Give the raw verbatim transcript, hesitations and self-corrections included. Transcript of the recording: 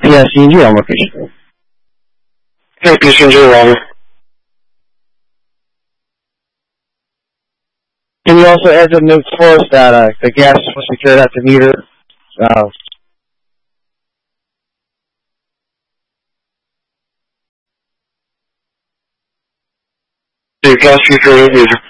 Yeah, C N G on location. Copy, C N G, Roger. Can you also add the notes for us that uh, the gas was secured at the meter? Uh, The gas security user.